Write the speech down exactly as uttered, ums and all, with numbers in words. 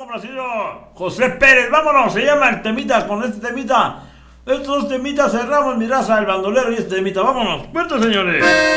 complacido José Pérez. Vámonos, se llama el temita. Con este temita, estos dos temitas cerramos mi raza, el bandolero y este temita. Vámonos, fuerte señores.